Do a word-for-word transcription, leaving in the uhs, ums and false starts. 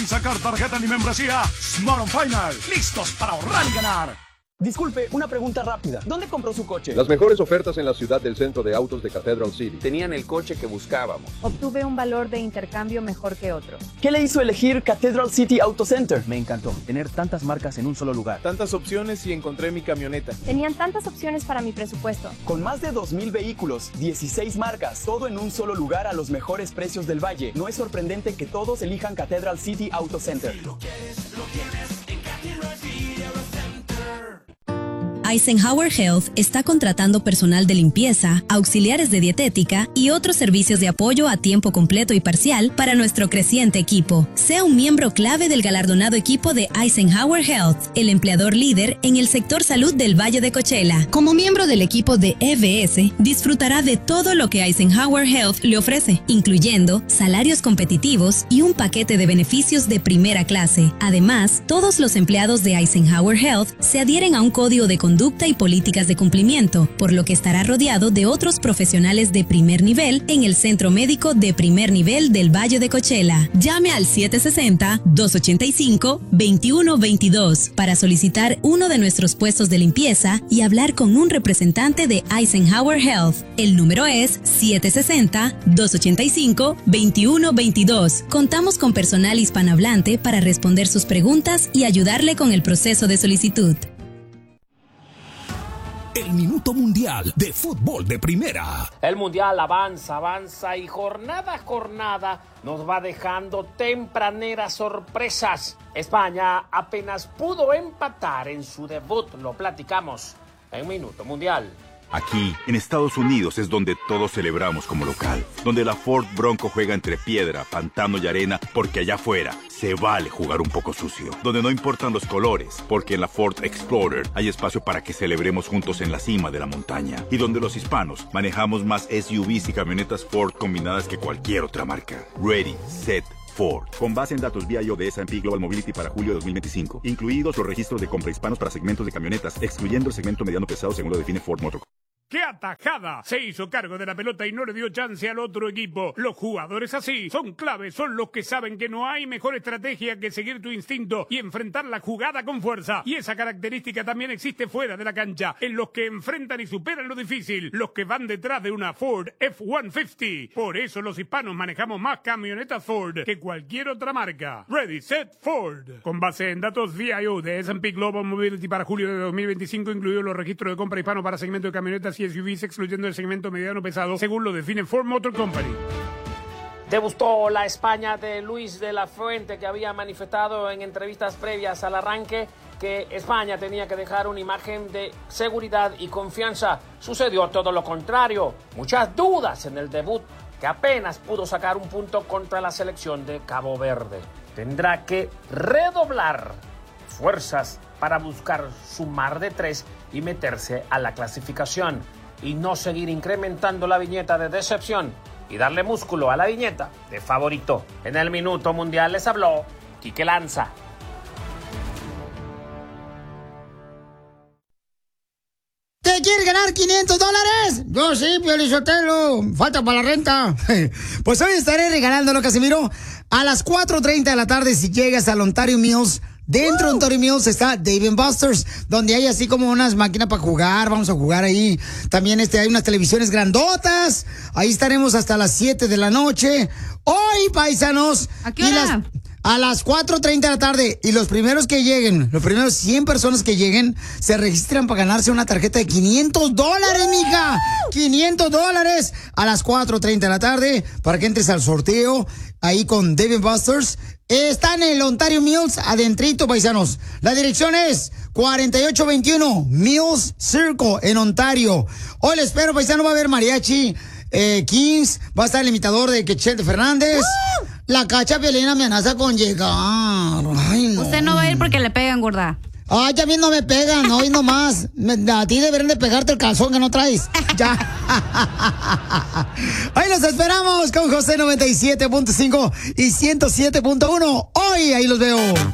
Sacar tarjeta ni membresía. Smart on Final. Listos para ahorrar y ganar. Disculpe, una pregunta rápida. ¿Dónde compró su coche? Las mejores ofertas en la ciudad del centro de autos de Cathedral City. Tenían el coche que buscábamos. Obtuve un valor de intercambio mejor que otro. ¿Qué le hizo elegir Cathedral City Auto Center? Me encantó tener tantas marcas en un solo lugar. Tantas opciones y encontré mi camioneta. Tenían tantas opciones para mi presupuesto. Con más de dos mil vehículos, dieciséis marcas, todo en un solo lugar a los mejores precios del valle. No es sorprendente que todos elijan Cathedral City Auto Center. Si lo quieres, lo tienes en Cathedral City Auto Center. Eisenhower Health está contratando personal de limpieza, auxiliares de dietética y otros servicios de apoyo a tiempo completo y parcial para nuestro creciente equipo. Sea un miembro clave del galardonado equipo de Eisenhower Health, el empleador líder en el sector salud del Valle de Coachella. Como miembro del equipo de E V S, disfrutará de todo lo que Eisenhower Health le ofrece, incluyendo salarios competitivos y un paquete de beneficios de primera clase. Además, todos los empleados de Eisenhower Health se adhieren a un código de conducta y políticas de cumplimiento, por lo que estará rodeado de otros profesionales de primer nivel en el Centro Médico de Primer Nivel del Valle de Coachella. Llame al siete seis cero, dos ocho cinco, dos uno dos dos para solicitar uno de nuestros puestos de limpieza y hablar con un representante de Eisenhower Health. El número es siete seis cero, dos ocho cinco, dos uno dos dos. Contamos con personal hispanohablante para responder sus preguntas y ayudarle con el proceso de solicitud. El Minuto Mundial de Fútbol de Primera. El Mundial avanza, avanza y jornada a jornada nos va dejando tempraneras sorpresas. España apenas pudo empatar en su debut, lo platicamos en Minuto Mundial. Aquí, en Estados Unidos, es donde todos celebramos como local. Donde la Ford Bronco juega entre piedra, pantano y arena, porque allá afuera se vale jugar un poco sucio. Donde no importan los colores, porque en la Ford Explorer hay espacio para que celebremos juntos en la cima de la montaña. Y donde los hispanos manejamos más S U Vs y camionetas Ford combinadas que cualquier otra marca. Ready, set, Ford. Con base en datos V I O de S and P Global Mobility para julio de dos mil veinticinco, incluidos los registros de compra hispanos para segmentos de camionetas, excluyendo el segmento mediano pesado según lo define Ford Motor. ¡Qué atajada! Se hizo cargo de la pelota y no le dio chance al otro equipo. Los jugadores así son claves, son los que saben que no hay mejor estrategia que seguir tu instinto y enfrentar la jugada con fuerza. Y esa característica también existe fuera de la cancha, en los que enfrentan y superan lo difícil, los que van detrás de una Ford F ciento cincuenta. Por eso los hispanos manejamos más camionetas Ford que cualquier otra marca. Ready, set, Ford. Con base en datos V I O de S and P Global Mobility para julio de dos mil veinticinco, incluidos los registros de compra hispano para segmento de camionetas y S U Vs, excluyendo el segmento mediano pesado, según lo define Ford Motor Company. Debutó la España de Luis de la Fuente, que había manifestado en entrevistas previas al arranque que España tenía que dejar una imagen de seguridad y confianza. Sucedió todo lo contrario. Muchas dudas en el debut, que apenas pudo sacar un punto contra la selección de Cabo Verde. Tendrá que redoblar fuerzas para buscar sumar de tres y meterse a la clasificación, y no seguir incrementando la viñeta de decepción y darle músculo a la viñeta de favorito. En el Minuto Mundial les habló Quique Lanza. ¿Te quieres ganar quinientos dólares? Yo sí, Pio Lizotelo. Falta para la renta. Pues hoy estaré regalándolo, Casimiro, a las cuatro treinta de la tarde si llegas al Ontario Mills. Dentro de Ontario Mills está Dave and Buster's, donde hay así como unas máquinas para jugar. Vamos a jugar ahí. También este, hay unas televisiones grandotas. Ahí estaremos hasta las siete de la noche. Hoy, paisanos. ¿A qué hora? Y las, a las cuatro treinta de la tarde. Y los primeros que lleguen, los primeros cien personas que lleguen, se registran para ganarse una tarjeta de quinientos dólares, mija. quinientos dólares a las cuatro treinta de la tarde para que entres al sorteo ahí con Dave and Buster's. Está en el Ontario Mills, adentrito, paisanos. La dirección es cuarenta y ocho veintiuno Mills Circle en Ontario. Hoy les espero, paisano. Va a haber mariachi, eh, Kings, va a estar el imitador de Quechete Fernández. ¡Uh! La Cacha Violina me amenaza con llegar. Ay, no. Usted no va a ir porque le pegan, gorda. Ay, ya a mí no me pegan, hoy nomás. A ti deberían de pegarte el calzón que no traes. Ya. Ahí los esperamos con José noventa y siete punto cinco y ciento siete punto uno. Hoy ahí los veo.